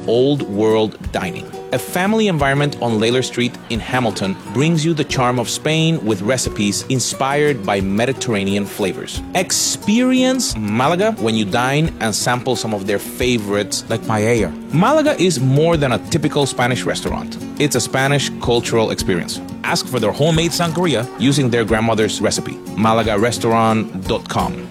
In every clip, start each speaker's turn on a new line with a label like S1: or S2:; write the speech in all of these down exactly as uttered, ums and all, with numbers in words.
S1: old world dining. A family environment on Layler Street in Hamilton brings you the charm of Spain with recipes inspired by Mediterranean flavors. Experience Malaga when you dine and sample some of their favorites like paella. Malaga is more than a typical Spanish restaurant. It's a Spanish cultural experience. Ask for their homemade sangria using their grandmother's recipe. malaga restaurant dot com.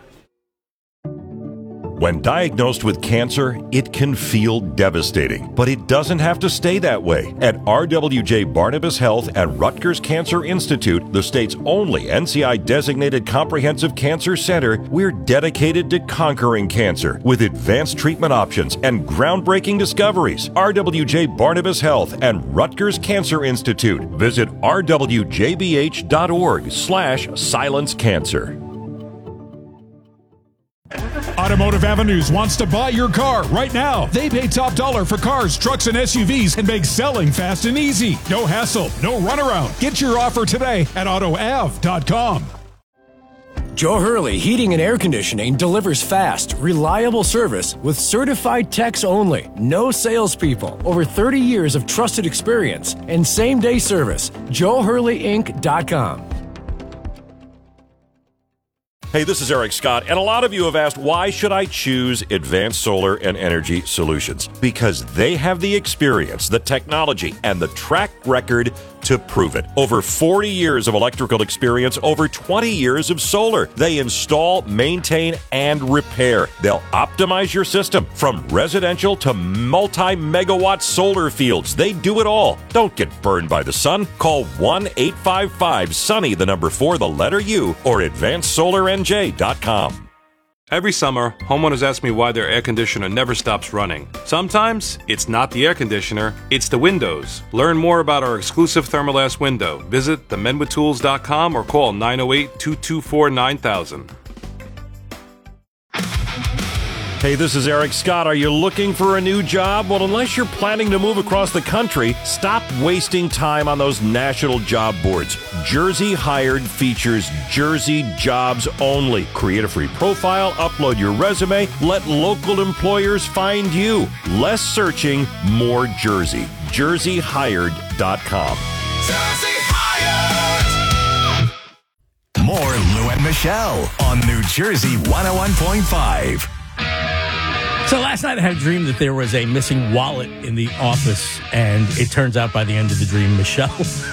S2: When diagnosed with cancer, it can feel devastating, but it doesn't have to stay that way. At R W J Barnabas Health at Rutgers Cancer Institute, the state's only N C I-designated comprehensive cancer center, we're dedicated to conquering cancer with advanced treatment options and groundbreaking discoveries. R W J Barnabas Health and Rutgers Cancer Institute. Visit r w j b h dot org slash silence cancer.
S3: Automotive Avenues wants to buy your car right now. They pay top dollar for cars, trucks, and S U Vs and make selling fast and easy. No hassle, no runaround. Get your offer today at auto av dot com.
S4: Joe Hurley Heating and Air Conditioning delivers fast, reliable service with certified techs only. No salespeople. Over thirty years of trusted experience and same-day service. joe hurley inc dot com.
S2: Hey, this is Eric Scott, and a lot of you have asked, why should I choose Advanced Solar and Energy Solutions? Because they have the experience, the technology, and the track record to prove it. Over forty years of electrical experience, over twenty years of solar. They install, maintain, and repair. They'll optimize your system from residential to multi-megawatt solar fields. They do it all. Don't get burned by the sun. Call one eight five five sunny, the number four, the letter U, or advanced solar n j dot com.
S5: Every summer, homeowners ask me why their air conditioner never stops running. Sometimes, it's not the air conditioner, it's the windows. Learn more about our exclusive Thermalast window. Visit the men with tools dot com or call nine oh eight, two two four, nine thousand.
S2: Hey, this is Eric Scott. Are you looking for a new job? Well, unless you're planning to move across the country, stop wasting time on those national job boards. Jersey Hired features Jersey jobs only. Create a free profile, upload your resume, let local employers find you. Less searching, more Jersey. jersey hired dot com.
S6: Jersey Hired!
S7: More Lou and Michelle on New Jersey one oh one point five.
S8: So last night I had a dream that there was a missing wallet in the office, and it turns out by the end of the dream, Michelle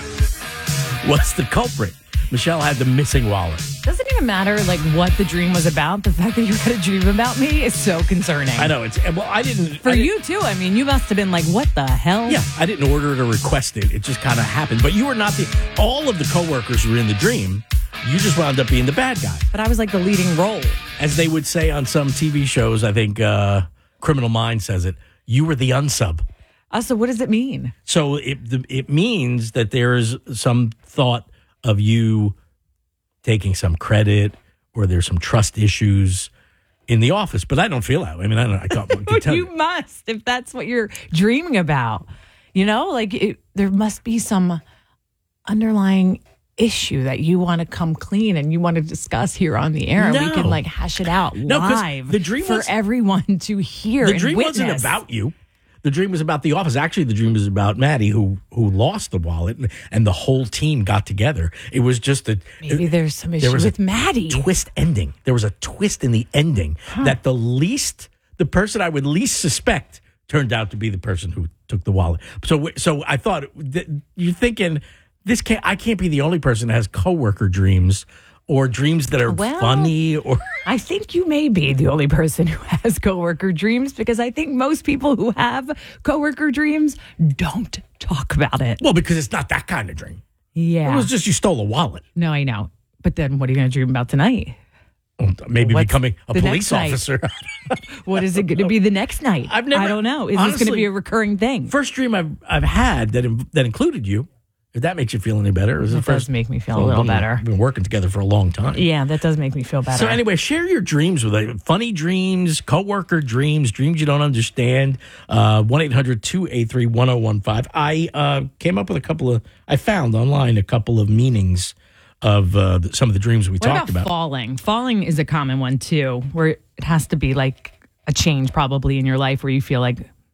S8: was the culprit. Michelle had the missing wallet.
S9: Doesn't even matter like what the dream was about. The fact that you had a dream about me is so concerning.
S8: I know. It's well, I didn't.
S9: For
S8: I didn't,
S9: you too. I mean, you must have been like, what the hell?
S8: Yeah, I didn't order it or request it. It just kind of happened. But you were not the. All of the coworkers were in the dream. You just wound up being the bad guy.
S9: But I was like the leading role.
S8: As they would say on some T V shows, I think uh, Criminal Minds says it, you were the unsub.
S9: Uh, so what does it mean?
S8: So it it means that there is some thought of you taking some credit or there's some trust issues in the office. But I don't feel that way. I mean, I don't know. I can't, I can tell
S9: you,
S8: you
S9: must, if that's what you're dreaming about. You know, like it, there must be some underlying issue that you want to come clean and you want to discuss here on the air.
S8: No.
S9: And we can like hash it out
S8: no,
S9: live
S8: the dream
S9: for
S8: was,
S9: everyone to hear.
S8: The
S9: and
S8: dream
S9: witness.
S8: wasn't about you. The dream was about the office. Actually, the dream was about Maddie, who who lost the wallet, and, and the whole team got together. It was just a
S9: maybe there's some issue
S8: there was
S9: with
S8: a
S9: Maddie.
S8: Twist ending. There was a twist in the ending huh. that the least, the person I would least suspect, turned out to be the person who took the wallet. So, so I thought you're thinking this can't. I can't be the only person that has coworker dreams. Or dreams that are well, funny, or
S9: I think you may be the only person who has coworker dreams because I think most people who have coworker dreams don't talk about it.
S8: Well, because it's not that kind of dream.
S9: Yeah,
S8: it was just you stole a wallet.
S9: No, I know, but then what are you going to dream about tonight?
S8: Maybe
S9: What's
S8: becoming a police officer.
S9: What is it going to be the next night?
S8: I've never.
S9: I don't know. Is
S8: honestly,
S9: this going to be a recurring thing?
S8: First dream I've I've had that that included you. If that makes you feel any better.
S9: It, it
S8: first,
S9: does make me feel a little better.
S8: We've been working together for a long time.
S9: Yeah, that does make me feel better.
S8: So anyway, share your dreams with us. Funny dreams, coworker dreams, dreams you don't understand. Uh, one eight hundred two eight three one oh one five. I uh, came up with a couple of, I found online a couple of meanings of uh, the, some of the dreams we
S9: what
S8: talked
S9: about.
S8: about.
S9: Falling? Falling is a common one too, where it has to be like a change probably in your life where you feel like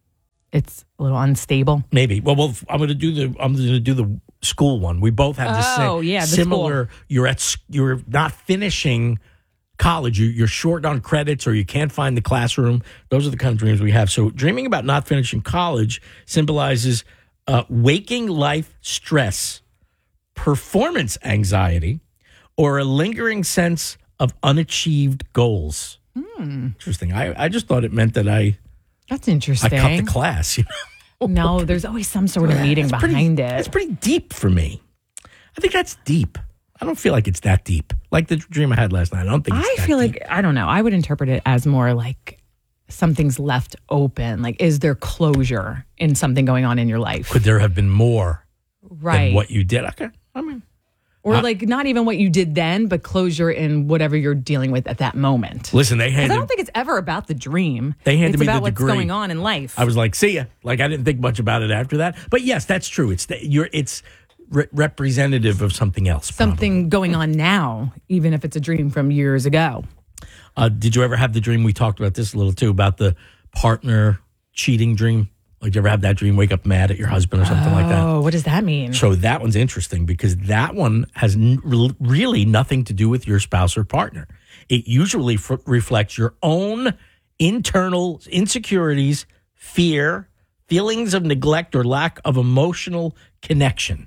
S9: it's a little unstable.
S8: Maybe. Well, well I'm going to do the I'm going to do the school one. We both have the
S9: Oh,
S8: same
S9: yeah, the
S8: similar. You're at s- you're not finishing college. You, you're short on credits, or you can't find the classroom. Those are the kind of dreams we have. So, dreaming about not finishing college symbolizes uh, waking life stress, performance anxiety, or a lingering sense of unachieved goals.
S9: Hmm.
S8: Interesting. I, I just thought it meant that I
S9: That's
S8: I
S9: interesting.
S8: cut the class. You know?
S9: No, there's always some sort of meaning
S8: That's pretty-
S9: behind
S8: That's
S9: it.
S8: pretty deep for me. I think that's deep. I don't feel like it's that deep. Like the dream I had last night. I don't think it's
S9: I
S8: that
S9: feel
S8: deep.
S9: like, I don't know, I would interpret it as more like something's left open. Like, is there closure in something going on in your life?
S8: Could there have been more
S9: Right.
S8: than what you did? Okay. I mean,
S9: Or
S8: Uh,
S9: like not even what you did then, but closure in whatever you're dealing with at that moment.
S8: listen, they
S9: 'Cause I
S8: handed.
S9: don't think it's ever about the dream.
S8: They handed
S9: it's
S8: me the
S9: about what's
S8: degree.
S9: going on in life.
S8: I was like, see ya. Like, I didn't think much about it after that. But yes, that's true. It's the, you're. It's re- representative of something else. probably.
S9: Something going on now, even if it's a dream from years ago.
S8: Uh, did you ever have the dream? We talked about this a little too, about the partner cheating dream. Like, did you ever have that dream? Wake up mad at your husband or something like that.
S9: Oh, what does that mean?
S8: So that one's interesting because that one has n- re- really nothing to do with your spouse or partner. It usually f- reflects your own internal insecurities, fear, feelings of neglect, or lack of emotional connection.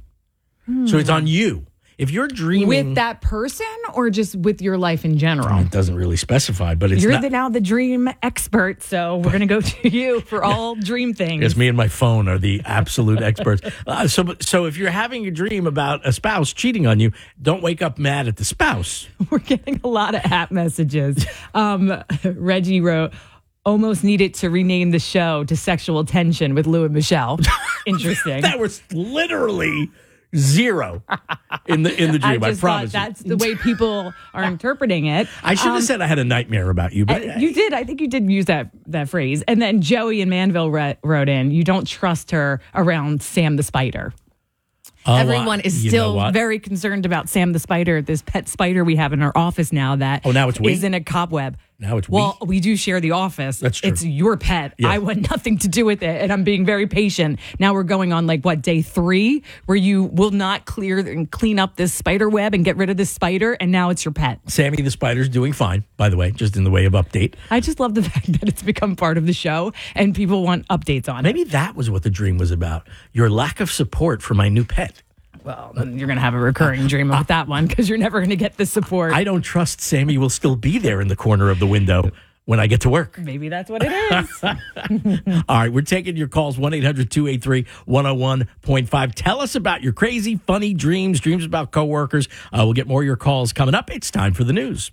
S8: So it's on you. If you're dreaming
S9: With that person or just with your life in general?
S8: it doesn't really specify, but it's
S9: You're
S8: not.
S9: the, now the dream expert, so we're going to go to you for all dream things.
S8: Yes, me and my phone are the absolute experts. Uh, so, so if you're having a dream about a spouse cheating on you, don't wake up mad at the spouse.
S9: We're getting a lot of app messages. Um, Reggie wrote, almost needed to rename the show to Sexual Tension with Lou and Michelle. Interesting.
S8: That was literally zero in the in the dream.
S9: I
S8: I,
S9: just
S8: promise.
S9: thought that's the way people are interpreting it.
S8: I should have
S9: Um,
S8: said I had a nightmare about you, but
S9: Uh, you did. I think you did use that that phrase. And then Joey in Manville re- wrote in, you don't trust her around Sam the Spider.
S8: Oh,
S9: Everyone
S8: I-
S9: is
S8: you know
S9: still
S8: what?
S9: very concerned about Sam the Spider, this pet spider we have in our office now that
S8: Oh, now it's we?
S9: is in a cobweb.
S8: Now it's
S9: well,
S8: we?
S9: we do share the office.
S8: That's true.
S9: It's your pet.
S8: Yeah.
S9: I want nothing to do with it, and I'm being very patient. Now we're going on like what day three, where you will not clear and clean up this spider web and get rid of this spider, and now it's your pet.
S8: Sammy the Spider's doing fine, by the way, just in the way of update.
S9: I just love the fact that it's become part of the show, and people want updates on it.
S8: Maybe that was what the dream was about. Your lack of support for my new pet.
S9: Well, then you're going to have a recurring dream about that one because you're never going to get the support.
S8: I don't trust Sammy will still be there in the corner of the window when I get to work.
S9: Maybe that's what it is.
S8: All right, we're taking your calls, one eight hundred two eight three one oh one point five. Tell us about your crazy, funny dreams, dreams about coworkers. Uh, we'll get more of your calls coming up. It's time for the news.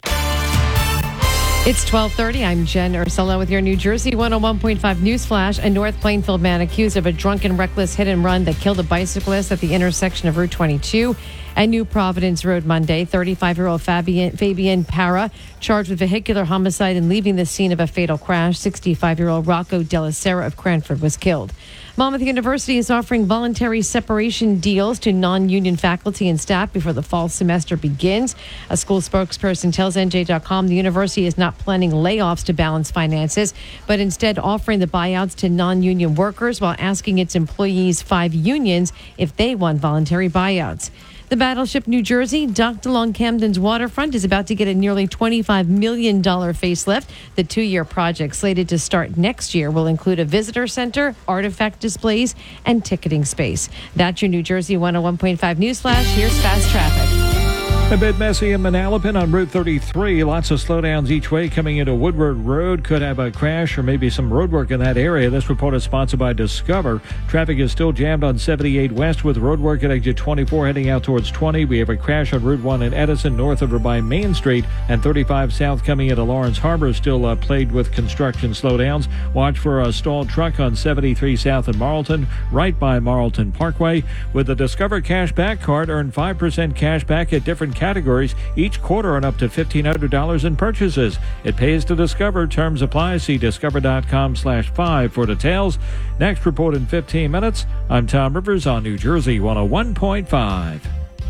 S10: It's twelve thirty. I'm Jen Ursula with your New Jersey one oh one point five News Flash. A North Plainfield man accused of a drunken, reckless hit and run that killed a bicyclist at the intersection of Route twenty-two and New Providence Road Monday. thirty-five-year-old Fabian, Fabian Para charged with vehicular homicide and leaving the scene of a fatal crash. sixty-five-year-old Rocco Della Sera of Cranford was killed. Monmouth University is offering voluntary separation deals to non-union faculty and staff before the fall semester begins. A school spokesperson tells N J dot com the university is not planning layoffs to balance finances, but instead offering the buyouts to non-union workers while asking its employees, five unions, if they want voluntary buyouts. The Battleship New Jersey, docked along Camden's waterfront, is about to get a nearly twenty-five million dollars facelift. The two-year project, slated to start next year, will include a visitor center, artifact displays, and ticketing space. That's your New Jersey one oh one point five News Flash. Here's fast traffic.
S11: A bit messy in Manalapan on Route thirty-three. Lots of slowdowns each way coming into Woodward Road. Could have a crash or maybe some road work in that area. This report is sponsored by Discover. Traffic is still jammed on seventy-eight West with road work at exit twenty-four heading out towards twenty. We have a crash on Route one in Edison north over by Main Street, and thirty-five South coming into Lawrence Harbor still uh, plagued with construction slowdowns. Watch for a stalled truck on seventy-three South in Marlton, right by Marlton Parkway. With the Discover Cash Back Card, earn five percent cash back at different categories each quarter on up to fifteen hundred dollars in purchases. It pays to Discover. Terms apply. See discover.com slash five for details. Next report in fifteen minutes. I'm Tom Rivers on New Jersey one oh one point five.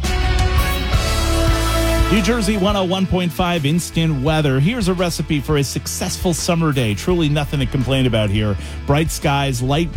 S12: New Jersey one oh one point five instant weather. Here's a recipe for a successful summer day. Truly nothing to complain about here. Bright skies, light